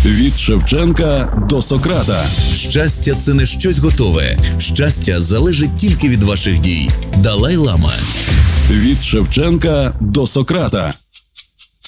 Від Шевченка до Сократа. Щастя – це не щось готове. Щастя залежить тільки від ваших дій. Далай-Лама. Від Шевченка до Сократа.